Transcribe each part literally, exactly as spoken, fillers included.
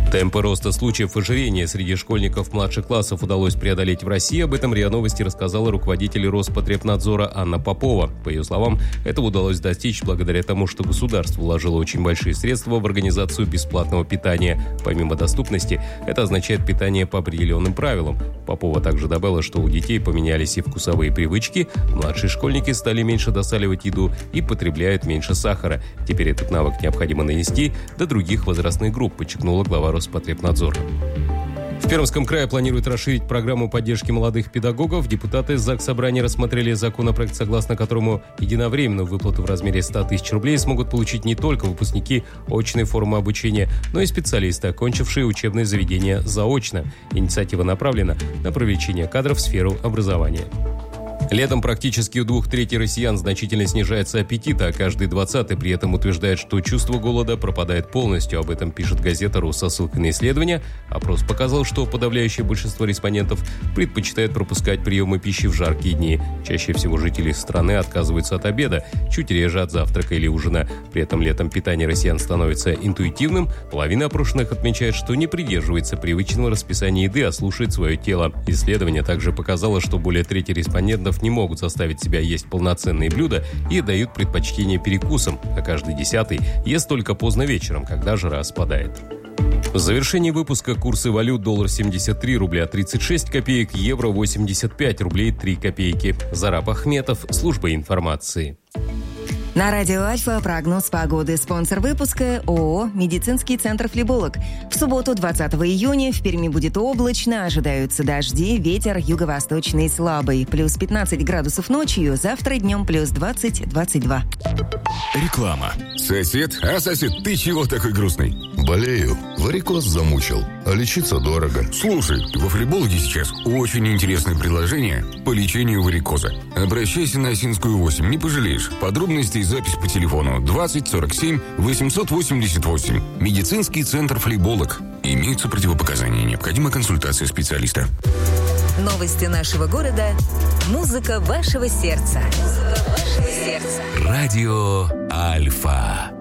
Темпы роста случаев ожирения среди школьников младших классов удалось преодолеть в России. Об этом РИА Новости рассказала руководитель Роспотребнадзора Анна Попова. По ее словам, этого удалось достичь благодаря тому, что государство вложило очень большие средства в организацию бесплатного питания. Помимо доступности, это означает питание по определенным правилам. Попова также добавила, что у детей поменялись и вкусовые привычки, младшие школьники стали меньше досаливать еду и потребляют меньше сахара. Теперь этот навык необходимо нанести до других возрастных групп, подчеркнула глава Роспотребнадзора. В Пермском крае планируют расширить программу поддержки молодых педагогов. Депутаты Заксобрания рассмотрели законопроект, согласно которому единовременную выплату в размере ста тысяч рублей смогут получить не только выпускники очной формы обучения, но и специалисты, окончившие учебные заведения заочно. Инициатива направлена на привлечение кадров в сферу образования. Летом практически у двух третей россиян значительно снижается аппетит, а каждый двадцатый при этом утверждает, что чувство голода пропадает полностью. Об этом пишет газета «Ру» со ссылкой на исследование. Опрос показал, что подавляющее большинство респондентов предпочитает пропускать приемы пищи в жаркие дни. Чаще всего жители страны отказываются от обеда, чуть реже от завтрака или ужина. При этом летом питание россиян становится интуитивным. Половина опрошенных отмечает, что не придерживается привычного расписания еды, а слушает свое тело. Исследование также показало, что более трети респондентов не могут заставить себя есть полноценные блюда и дают предпочтение перекусам, а каждый десятый ест только поздно вечером, когда жара спадает. В завершении выпуска курсы валют: доллар семьдесят три рубля тридцать шесть копеек, евро восемьдесят пять рублей три копейки. Зараб Ахметов, служба информации. На радио Альфа прогноз погоды. Спонсор выпуска ООО «Медицинский центр Флеболог». В субботу, двадцатого июня, в Перми будет облачно, ожидаются дожди, ветер юго-восточный слабый. Плюс пятнадцать градусов ночью, завтра днем плюс двадцать - двадцать два. Реклама. Сосед? А, сосед, ты чего такой грустный? Болею. Варикоз замучил. А лечиться дорого. Слушай, во Флебологе сейчас очень интересное предложение по лечению варикоза. Обращайся на Осинскую восемь, не пожалеешь. Подробности и запись по телефону двадцать сорок семь восемьсот восемьдесят восемь. Медицинский центр Флеболог. Имеются противопоказания. Необходима консультация специалиста. Новости нашего города. Музыка вашего сердца. Музыка вашего сердца. Радио Альфа.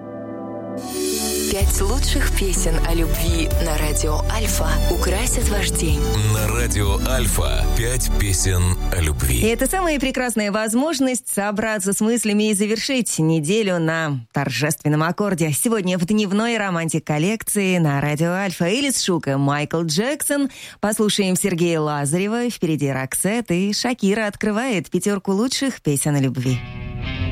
Пять лучших песен о любви на радио Альфа украсят ваш день. На радио Альфа пять песен о любви. И это самая прекрасная возможность собраться с мыслями и завершить неделю на торжественном аккорде. Сегодня в дневной романтик коллекции на радио Альфа Элис Шука, Майкл Джексон. Послушаем Сергея Лазарева, впереди Роксет, и Шакира открывает пятерку лучших песен о любви.